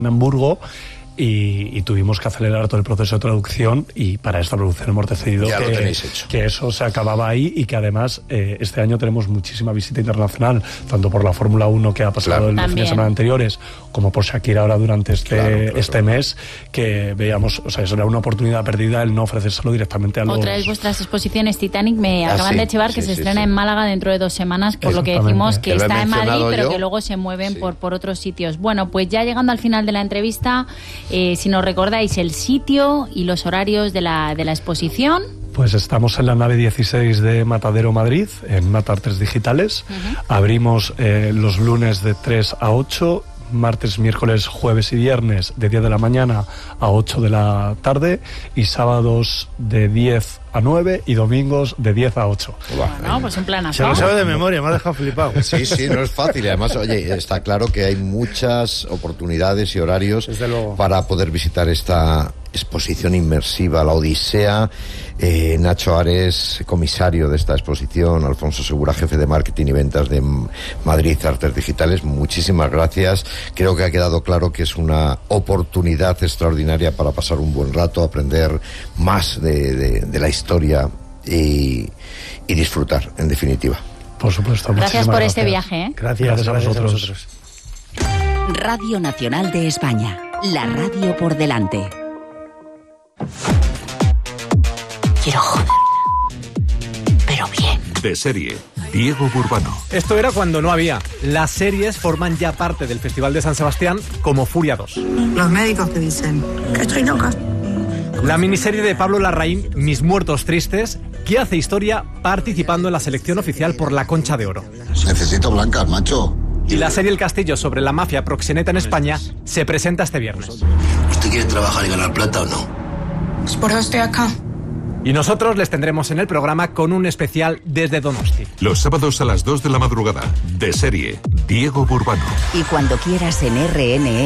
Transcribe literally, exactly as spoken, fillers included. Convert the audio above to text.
en Hamburgo. Y, y tuvimos que acelerar todo el proceso de traducción, y para esta producción hemos decidido ya que, lo tenéis hecho. que eso se acababa ahí, y que además eh, este año tenemos muchísima visita internacional, tanto por la Fórmula uno que ha pasado Claro. en los fines de semana anteriores, como por Shakira ahora durante este, Claro, claro. este mes, que veíamos, o sea, eso era una oportunidad perdida el no ofrecérselo directamente a los... Otra de vuestras exposiciones, Titanic, me Ah, acaban sí, de chivar que sí, se sí, estrena sí. en Málaga dentro de dos semanas, por lo que decimos que Que lo he está en Madrid, mencionado pero yo. que luego se mueven Sí. por, por otros sitios. Bueno, pues ya llegando al final de la entrevista, eh, si nos recordáis el sitio y los horarios de la, de la exposición. Pues estamos en la nave dieciséis de Matadero, Madrid, en Matartes Digitales. Uh-huh. Abrimos eh, los lunes de tres a ocho, martes, miércoles, jueves y viernes de diez de la mañana a ocho de la tarde, y sábados de diez a nueve y domingos de diez a ocho. Bueno, pues un planazo. Se lo sabe de memoria, me ha dejado flipado. Sí, sí, no es fácil. Además, oye, está claro que hay muchas oportunidades y horarios para poder visitar esta exposición inmersiva, la Odisea. Eh, Nacho Ares, comisario de esta exposición, Alfonso Segura, jefe de marketing y ventas de Madrid Artes Digitales, muchísimas gracias. Creo que ha quedado claro que es una oportunidad extraordinaria para pasar un buen rato, aprender más de, de, de la historia y, y disfrutar, en definitiva. Por supuesto. Gracias por este viaje, ¿eh? Gracias, Gracias a gracias vosotros. a vosotros. Radio Nacional de España. La radio por delante. Quiero joderla. Pero bien. De serie, Diego Burbano. Esto era cuando no había. Las series forman ya parte del Festival de San Sebastián, como Furia dos. Los médicos te dicen que estoy loca. La miniserie de Pablo Larraín, Mis muertos tristes, que hace historia participando en la selección oficial por la Concha de Oro. Necesito blancas, macho. Y la serie El Castillo sobre la mafia proxeneta en España se presenta este viernes. ¿Usted quiere trabajar y ganar plata o no? Pues por eso estoy acá. Y nosotros les tendremos en el programa con un especial desde Donosti. Los sábados a las dos de la madrugada. De serie, Diego Burbano. Y cuando quieras en R N E.